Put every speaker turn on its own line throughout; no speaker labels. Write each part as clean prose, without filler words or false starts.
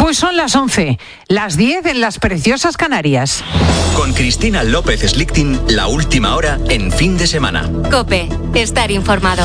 Pues son las 11, las 10 en las preciosas Canarias.
Con Cristina López Slichting, la última hora en Fin de Semana.
COPE, estar informado.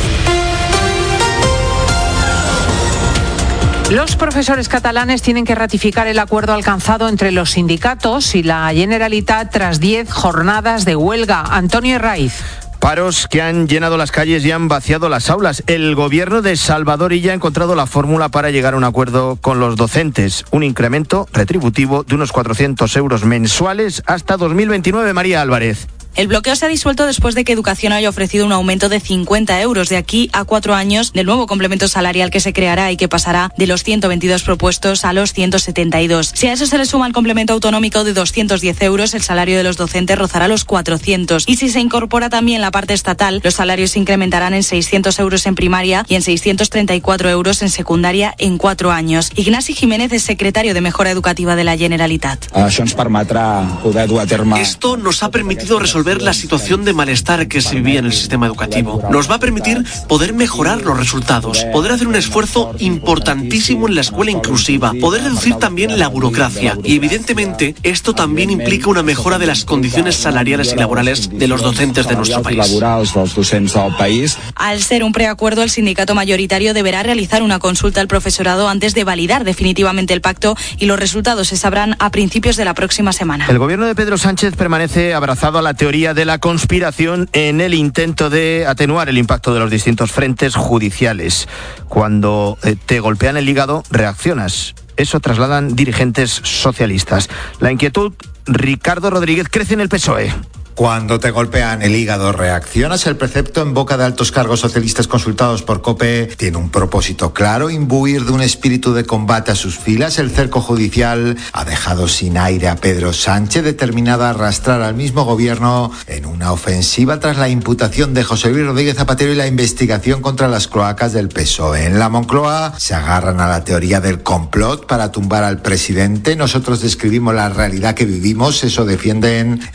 Los profesores catalanes tienen que ratificar el acuerdo alcanzado entre los sindicatos y la Generalitat tras 10 jornadas de huelga. Antonio Herraiz.
Paros que han llenado las calles y han vaciado las aulas. El gobierno de Salvador Illa ha encontrado la fórmula para llegar a un acuerdo con los docentes. Un incremento retributivo de unos 400 euros mensuales hasta 2029. María Álvarez.
El bloqueo se ha disuelto después de que Educación haya ofrecido un aumento de 50 euros de aquí a 4 años del nuevo complemento salarial que se creará y que pasará de los 122 propuestos a los 172. Si a eso se le suma el complemento autonómico de 210 euros, el salario de los docentes rozará los 400. Y si se incorpora también la parte estatal, los salarios se incrementarán en 600 euros en primaria y en 634 euros en secundaria en 4 años. Ignasi Jiménez es secretario de Mejora Educativa de la Generalitat.
Esto nos ha permitido resolver la situación de malestar que se vivía en el sistema educativo. Nos va a permitir poder mejorar los resultados, poder hacer un esfuerzo importantísimo en la escuela inclusiva, poder reducir también la burocracia y evidentemente esto también implica una mejora de las condiciones salariales y laborales de los docentes de nuestro país.
Al ser un preacuerdo, el sindicato mayoritario deberá realizar una consulta al profesorado antes de validar definitivamente el pacto y los resultados se sabrán a principios de la próxima semana.
El gobierno de Pedro Sánchez permanece abrazado a la teoría de la conspiración en el intento de atenuar el impacto de los distintos frentes judiciales. Cuando te golpean el hígado, reaccionas. Eso trasladan dirigentes socialistas. La inquietud, Ricardo Rodríguez, crece en el PSOE.
Cuando te golpean el hígado, reaccionas. El precepto en boca de altos cargos socialistas consultados por COPE tiene un propósito claro: imbuir de un espíritu de combate a sus filas. El cerco judicial ha dejado sin aire a Pedro Sánchez, determinado a arrastrar al mismo gobierno en una ofensiva tras la imputación de José Luis Rodríguez Zapatero y la investigación contra las cloacas del PSOE. En la Moncloa se agarran a la teoría del complot para tumbar al presidente. Nosotros describimos la realidad que vivimos, eso defienden